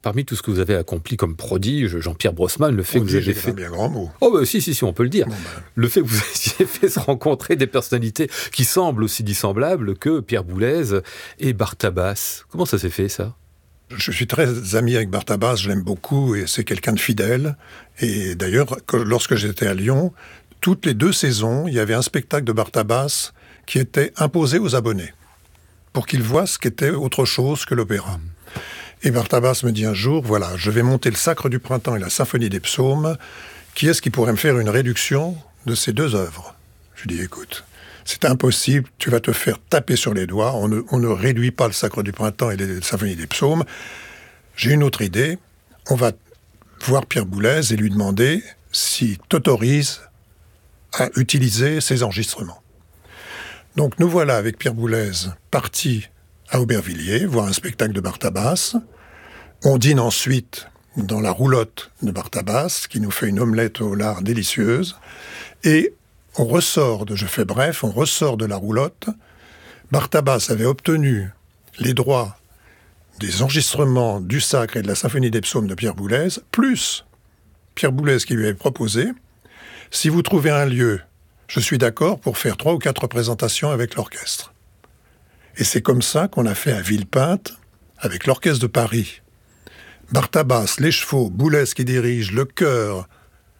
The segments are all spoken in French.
parmi tout ce que vous avez accompli comme prodige, Jean-Pierre Brossman, le fait que vous avez fait... C'est un bien grand mot. Oh bah si, on peut le dire. Bon, Le fait que vous ayez fait se rencontrer des personnalités qui semblent aussi dissemblables que Pierre Boulez et Barthabas. Comment ça s'est fait, ça ? Je suis très ami avec Barthabas, je l'aime beaucoup et c'est quelqu'un de fidèle. Et d'ailleurs, lorsque j'étais à Lyon, toutes les 2 saisons, il y avait un spectacle de Barthabas qui était imposé aux abonnés pour qu'ils voient ce qu'était autre chose que l'opéra. Et Barthabas me dit un jour, voilà, je vais monter le Sacre du Printemps et la Symphonie des Psaumes. Qui est-ce qui pourrait me faire une réduction de ces 2 œuvres ? Je lui dis, écoute, c'est impossible, tu vas te faire taper sur les doigts, on ne réduit pas le Sacre du Printemps et la Symphonie des Psaumes. J'ai une autre idée, on va voir Pierre Boulez et lui demander s'il t'autorise à utiliser ces enregistrements. Donc nous voilà avec Pierre Boulez partis à Aubervilliers, voir un spectacle de Barthabas. On dîne ensuite dans la roulotte de Barthabas, qui nous fait une omelette au lard délicieuse. Et on ressort on ressort de la roulotte. Barthabas avait obtenu les droits des enregistrements du Sacre et de la Symphonie des Psaumes de Pierre Boulez, plus Pierre Boulez qui lui avait proposé, si vous trouvez un lieu, je suis d'accord pour faire 3 ou 4 représentations avec l'orchestre. Et c'est comme ça qu'on a fait à Villepinte, avec l'Orchestre de Paris. Barthabas, les chevaux, Boulez qui dirige, le chœur.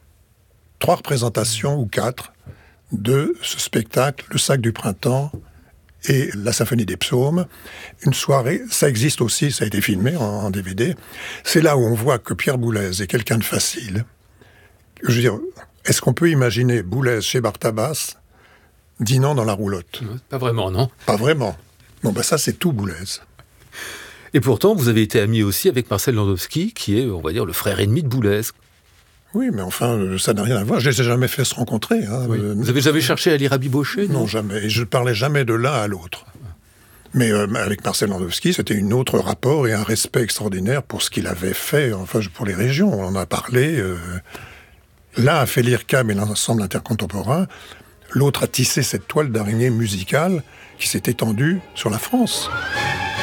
3 représentations, ou 4, de ce spectacle, le Sacre du Printemps et la Symphonie des Psaumes. Une soirée, ça existe aussi, ça a été filmé en DVD. C'est là où on voit que Pierre Boulez est quelqu'un de facile. Je veux dire, est-ce qu'on peut imaginer Boulez chez Barthabas dînant dans la roulotte ? Pas vraiment, non ? Pas vraiment. Bon, ça, c'est tout Boulez. Et pourtant, vous avez été ami aussi avec Marcel Landowski, qui est, on va dire, le frère ennemi de Boulez. Oui, mais enfin, ça n'a rien à voir. Je ne les ai jamais fait se rencontrer. Hein. Oui. Vous n'avez jamais cherché à les rabibocher ? Non, jamais. Et je ne parlais jamais de l'un à l'autre. Mais avec Marcel Landowski, c'était un autre rapport et un respect extraordinaire pour ce qu'il avait fait, enfin, pour les régions. On en a parlé. L'un a fait l'IRCAM et l'ensemble intercontemporain. L'autre a tissé cette toile d'araignée musicale qui s'est étendue sur la France.